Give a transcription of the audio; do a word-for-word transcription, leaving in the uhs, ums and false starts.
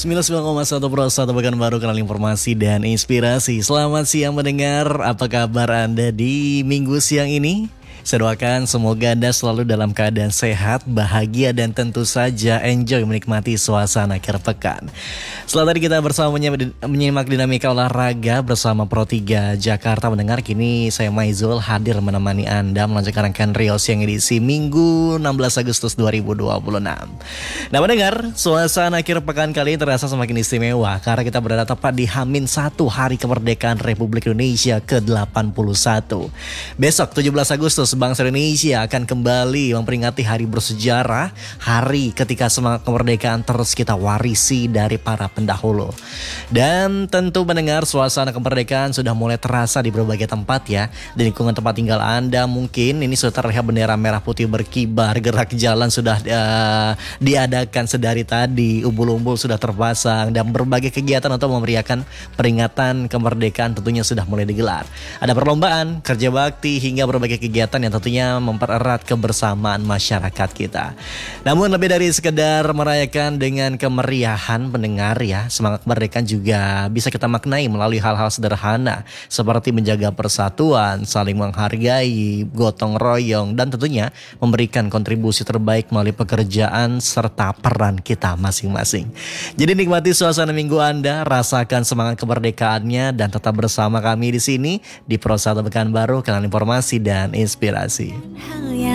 sembilan puluh sembilan koma satu Pro satu Pekanbaru, kanal informasi dan inspirasi. Selamat siang mendengar, apa kabar Anda di minggu siang ini? Saya doakan semoga Anda selalu dalam keadaan sehat, bahagia, dan tentu saja enjoy menikmati suasana akhir pekan. Setelah tadi kita bersama menyimak dinamika olahraga bersama Pro tiga Jakarta mendengar, kini saya Maizul hadir menemani Anda melanjutkan rangkaian Rio Siang edisi Minggu enam belas Agustus dua ribu dua puluh enam. Nah mendengar, suasana akhir pekan kali ini terasa semakin istimewa karena kita berada tepat di Hamin satu hari kemerdekaan Republik Indonesia ke delapan puluh satu. Besok tujuh belas Agustus bangsa Indonesia akan kembali memperingati hari bersejarah, hari ketika semangat kemerdekaan terus kita warisi dari para pendahulu. Dan tentu mendengar suasana kemerdekaan sudah mulai terasa di berbagai tempat ya. Di lingkungan tempat tinggal Anda mungkin ini sudah terlihat bendera merah putih berkibar, gerak jalan sudah uh, diadakan sedari tadi, umbul-umbul sudah terpasang, dan berbagai kegiatan untuk memeriahkan peringatan kemerdekaan tentunya sudah mulai digelar. Ada perlombaan, kerja bakti, hingga berbagai kegiatan yang tentunya mempererat kebersamaan masyarakat kita. Namun lebih dari sekedar merayakan dengan kemeriahan pendengar ya, semangat kemerdekaan juga bisa kita maknai melalui hal-hal sederhana seperti menjaga persatuan, saling menghargai, gotong royong, dan tentunya memberikan kontribusi terbaik melalui pekerjaan serta peran kita masing-masing. Jadi nikmati suasana minggu Anda, rasakan semangat kemerdekaannya, dan tetap bersama kami di sini di Pro satu Pekanbaru, kanal informasi dan inspirasi.